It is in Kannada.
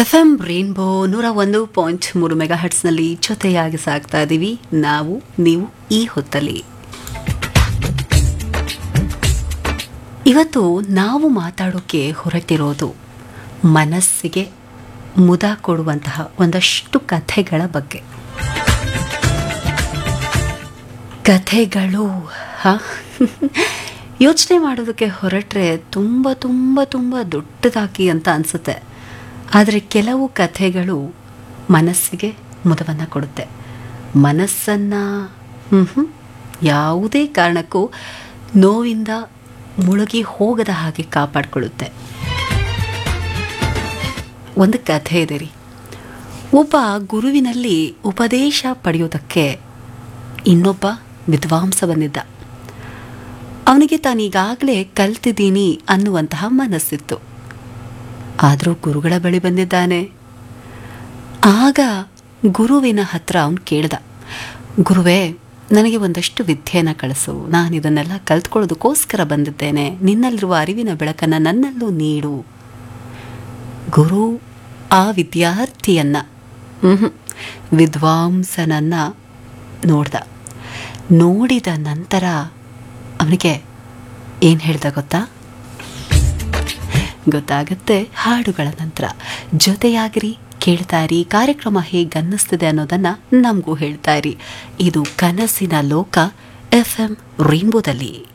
ಎಫ್ಎಂ ರೇನ್ಬೋ 101.3 ಮೆಗಾ ಹರ್ಟ್ಸ್ನಲ್ಲಿ ಜೊತೆಯಾಗಿ ಸಾಗ್ತಾ ಇದ್ದೀವಿ ನಾವು ನೀವು ಈ ಹೊತ್ತಲ್ಲಿ. ಇವತ್ತು ನಾವು ಮಾತಾಡೋಕೆ ಹೊರಟಿರೋದು ಮನಸ್ಸಿಗೆ ಮುದ ಕೊಡುವಂತಹ ಒಂದಷ್ಟು ಕಥೆಗಳ ಬಗ್ಗೆ. ಕಥೆಗಳು ಯೋಚನೆ ಮಾಡೋದಕ್ಕೆ ಹೊರಟ್ರೆ ತುಂಬ ತುಂಬ ತುಂಬ ದೊಡ್ಡದಾಗಿ ಅಂತ ಅನಿಸುತ್ತೆ. ಆದರೆ ಕೆಲವು ಕಥೆಗಳು ಮನಸ್ಸಿಗೆ ಮುದವನ್ನು ಕೊಡುತ್ತೆ. ಮನಸ್ಸನ್ನು ಯಾವುದೇ ಕಾರಣಕ್ಕೂ ನೋವಿಂದ ಮುಳುಗಿ ಹೋಗದ ಹಾಗೆ ಕಾಪಾಡಿಕೊಳ್ಳುತ್ತೆ. ಒಂದು ಕಥೆ ಇದೆ ರೀ. ಒಬ್ಬ ಗುರುವಿನಲ್ಲಿ ಉಪದೇಶ ಪಡೆಯೋದಕ್ಕೆ ಇನ್ನೊಬ್ಬ ವಿದ್ವಾಂಸ ಬಂದಿದ್ದ. ಅವನಿಗೆ ತಾನೀಗಾಗಲೇ ಕಲ್ತಿದ್ದೀನಿ ಅನ್ನುವಂತಹ ಮನಸ್ಸಿತ್ತು. ಆದರೂ ಗುರುಗಳ ಬಳಿ ಬಂದಿದ್ದಾನೆ. ಆಗ ಗುರುವಿನ ಹತ್ರ ಅವನು ಕೇಳ್ದ, ಗುರುವೇ, ನನಗೆ ಒಂದಷ್ಟು ವಿದ್ಯೆಯನ್ನು ಕಳಿಸು, ನಾನು ಇದನ್ನೆಲ್ಲ ಕಲ್ತ್ಕೊಳ್ಳೋದಕ್ಕೋಸ್ಕರ ಬಂದಿದ್ದೇನೆ, ನಿನ್ನಲ್ಲಿರುವ ಅರಿವಿನ ಬೆಳಕನ್ನು ನನ್ನಲ್ಲೂ ನೀಡು. ಗುರು ಆ ವಿದ್ಯಾರ್ಥಿಯನ್ನ ವಿದ್ವಾಂಸನನ್ನ ನೋಡ್ದ. ನೋಡಿದ ನಂತರ ಅವನಿಗೆ ಏನು ಹೇಳ್ದ ಗೊತ್ತಾಗತ್ತೆ ಹಾಡುಗಳ ನಂತರ. ಜೊತೆಯಾಗಿರಿ, ಕೇಳ್ತಾ ಇರಿ. ಕಾರ್ಯಕ್ರಮ ಹೇಗನ್ನಿಸ್ತಿದೆ ಅನ್ನೋದನ್ನು ನಮಗೂ ಹೇಳ್ತಾ ಇರಿ. ಇದು ಕನಸಿನ ಲೋಕ ಎಫ್ಎಂ ರೇನ್ಬೋದಲ್ಲಿ.